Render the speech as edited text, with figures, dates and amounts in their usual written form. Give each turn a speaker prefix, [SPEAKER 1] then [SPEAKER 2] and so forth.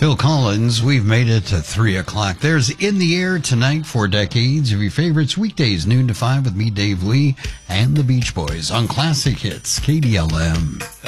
[SPEAKER 1] Phil Collins, we've made it to 3 o'clock. There's In the Air tonight for decades of your favorites, weekdays noon to 5 with me, Dave Lee, and the Beach Boys on Classic Hits, KDLM.